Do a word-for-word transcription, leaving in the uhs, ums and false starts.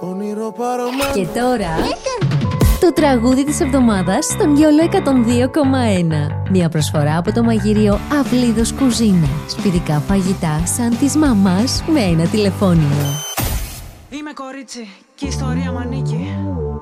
Και τώρα το τραγούδι της εβδομάδας στον Γιόλο εκατόν δύο κόμμα ένα. Μια προσφορά από το μαγείριο Αυλίδος Κουζίνα. Σπιτικά φαγητά σαν της μαμάς με ένα τηλεφώνημα. Είμαι κορίτσι και η ιστορία μ' ανήκει.